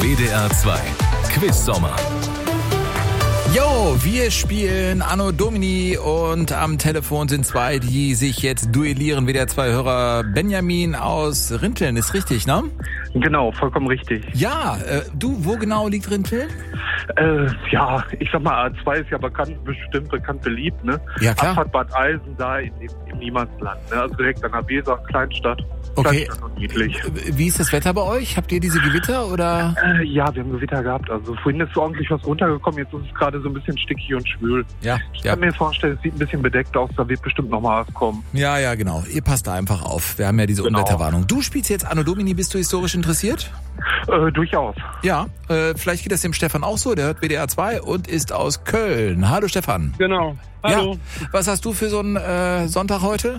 WDR 2 Quiz-Sommer. Jo, wir spielen Anno Domini und am Telefon sind zwei, die sich jetzt duellieren. WDR 2-Hörer Benjamin aus Rinteln, ist richtig, ne? Genau, vollkommen richtig. Ja, wo genau liegt Rinteln? Ja, ich sag mal, A2 ist ja bekannt, beliebt, ne? Ja, klar. Abfahrt Bad Eisen, da im Niemandsland, ne? Also direkt an der Weser, Kleinstadt. Okay. Kleinstadt und niedlich. Wie ist das Wetter bei euch? Habt ihr diese Gewitter oder? Ja, wir haben Gewitter gehabt. Also vorhin ist so ordentlich was runtergekommen, jetzt ist es gerade so ein bisschen stickig und schwül. Ja. Ich kann mir vorstellen, es sieht ein bisschen bedeckt aus, da wird bestimmt noch mal was kommen. Ja, genau. Ihr passt da einfach auf. Wir haben ja diese Unwetterwarnung. Du spielst jetzt Anno Domini, bist du historisch interessiert? Durchaus. Ja, vielleicht geht das dem Stefan auch so, der hört WDR 2 und ist aus Köln. Hallo Stefan. Genau. Hallo. Ja, was hast du für so einen Sonntag heute?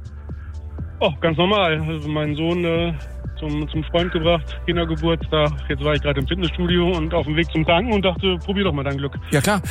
Oh, ganz normal. Also meinen Sohn zum Freund gebracht, Kindergeburtstag. Jetzt war ich gerade im Fitnessstudio und auf dem Weg zum Tanken und dachte, probier doch mal dein Glück. Ja klar.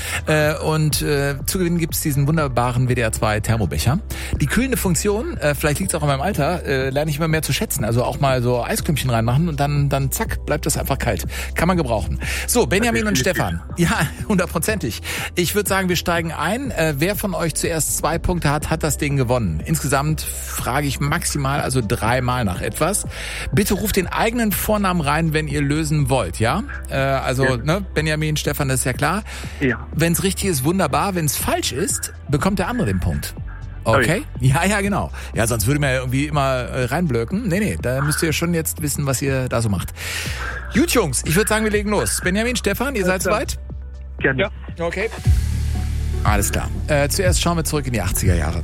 Zu gewinnen gibt's diesen wunderbaren WDR 2 Thermobecher. Die kühlende Funktion, vielleicht liegt's auch an meinem Alter, lerne ich immer mehr zu schätzen. Also auch mal so Eisklümpchen reinmachen und dann zack, bleibt das einfach kalt. Kann man gebrauchen. So, Benjamin und Stefan. Ja, 100%. Ich würde sagen, wir steigen ein. Wer von euch zuerst 2 Punkte hat das Ding gewonnen. Insgesamt frage ich maximal, also 3-mal nach etwas. Bitte ruft den eigenen Vornamen rein, wenn ihr lösen wollt, ja? Ne, Benjamin, Stefan, das ist ja klar. Ja. Wenn es richtig ist, wunderbar. Wenn es falsch ist, bekommt der andere den Punkt. Okay? Ja, genau. Ja, sonst würde man ja irgendwie immer reinblöken. Nee, da müsst ihr schon jetzt wissen, was ihr da so macht. Gut, Jungs, ich würde sagen, wir legen los. Benjamin, Stefan, ihr seid soweit? Gerne. Ja. Okay. Alles klar. Zuerst schauen wir zurück in die 80er Jahre.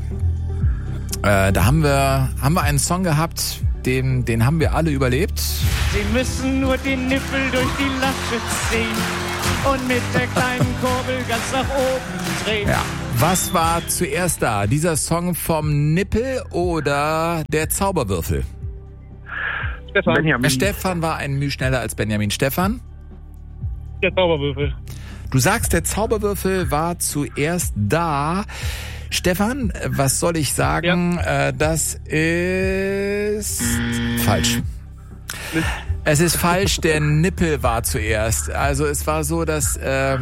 Da haben wir einen Song gehabt, den haben wir alle überlebt. Sie müssen nur den Nippel durch die Lasche ziehen und mit der kleinen Kurbel ganz nach oben drehen. Ja. Was war zuerst da? Dieser Song vom Nippel oder der Zauberwürfel? Stefan. Benjamin. Stefan war ein Mühe schneller als Benjamin. Stefan? Der Zauberwürfel. Du sagst, der Zauberwürfel war zuerst da. Stefan, was soll ich sagen? Ja. Das ist falsch. Es ist falsch, der Nippel war zuerst. Also es war so, dass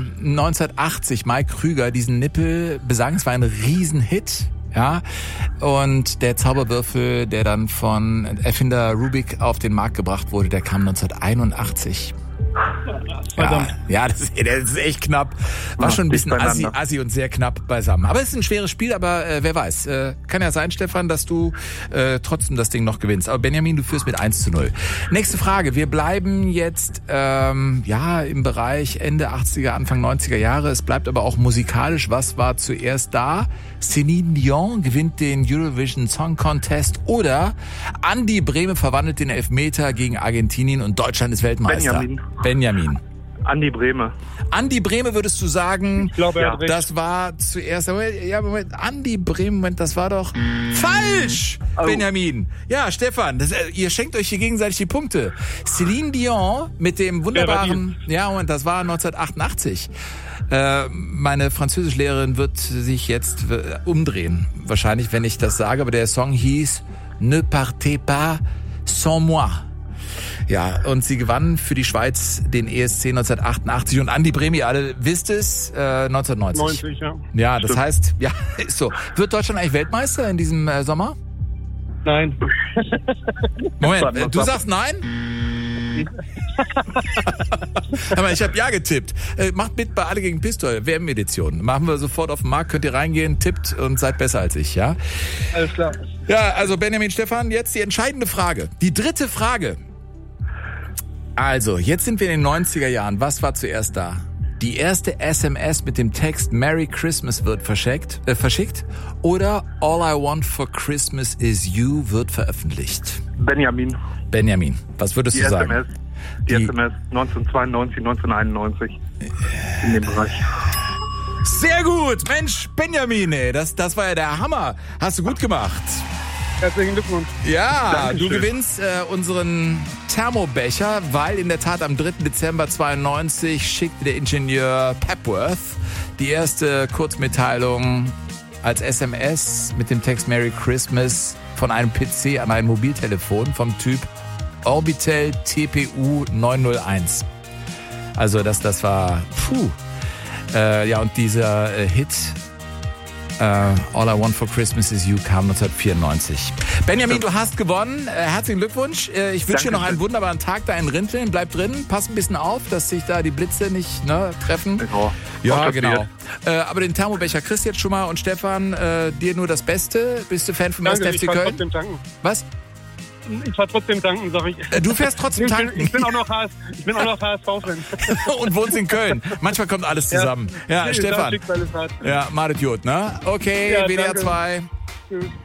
1980 Mike Krüger diesen Nippel besang. Es war ein Riesenhit. Ja, und der Zauberwürfel, der dann von Erfinder Rubik auf den Markt gebracht wurde, der kam 1981. Ja, das ist echt knapp. War schon ein bisschen assi und sehr knapp beisammen. Aber es ist ein schweres Spiel, aber wer weiß. Kann ja sein, Stefan, dass du trotzdem das Ding noch gewinnst. Aber Benjamin, du führst mit 1:0. Nächste Frage. Wir bleiben jetzt im Bereich Ende 80er, Anfang 90er Jahre. Es bleibt aber auch musikalisch. Was war zuerst da? Celine Dion gewinnt den Eurovision Song Contest oder Andi Brehme verwandelt den Elfmeter gegen Argentinien und Deutschland ist Weltmeister. Benjamin. Andi Brehme. Andi Brehme, würdest du sagen, ich glaube, er hat recht. Das war zuerst... Moment, Andi Brehme, das war doch falsch, Benjamin. Ja, Stefan, ihr schenkt euch hier gegenseitig die Punkte. Celine Dion mit dem wunderbaren... das war 1988. Meine Französischlehrerin wird sich jetzt umdrehen, wahrscheinlich, wenn ich das sage, aber der Song hieß Ne partez pas sans moi. Ja, und sie gewann für die Schweiz den ESC 1988 und Andi Brehme, ihr alle wisst es, 1990. 90, ja. Ja, das heißt, ja, ist so. Wird Deutschland eigentlich Weltmeister in diesem Sommer? Nein. Moment, du sagst nein? Aber ich habe ja getippt. Macht mit bei Alle gegen Pistol, WM-Edition. Machen wir sofort auf den Markt, könnt ihr reingehen, tippt und seid besser als ich, ja? Alles klar. Ja, also Benjamin, Stefan, jetzt die entscheidende Frage. Die dritte Frage. Also, jetzt sind wir in den 90er Jahren. Was war zuerst da? Die erste SMS mit dem Text Merry Christmas wird verschickt oder All I Want for Christmas is You wird veröffentlicht? Benjamin. Was würdest du sagen? Die SMS 1992, 1991 in dem Bereich. Sehr gut, Mensch, Benjamin, ey, das war ja der Hammer. Hast du gut gemacht. Herzlichen Glückwunsch. Ja, Dankeschön. Du gewinnst unseren Thermobecher, weil in der Tat am 3. Dezember 92 schickte der Ingenieur Pepworth die erste Kurzmitteilung als SMS mit dem Text Merry Christmas von einem PC an ein Mobiltelefon vom Typ Orbitel TPU 901. Also das war, ja, und dieser Hit All I Want for Christmas is You kam 1994. Benjamin, du hast gewonnen. Herzlichen Glückwunsch. Ich wünsche dir noch einen wunderbaren Tag da in Rinteln. Bleib drin, pass ein bisschen auf, dass sich da die Blitze nicht treffen. Genau. Ja, genau. Aber den Thermobecher kriegst du jetzt schon mal. Und Stefan, dir nur das Beste. Bist du Fan vom 1. FC Köln? Trotzdem tanken. Was? Ich fahr trotzdem tanken, sag ich. Du fährst trotzdem tanken? Ich bin auch noch HSV-Fan. Und wohnst in Köln. Manchmal kommt alles zusammen. Ja, Stefan. Ja, Ja, Madet Jod, ne? Okay, Ja, WDR 2. Tschüss.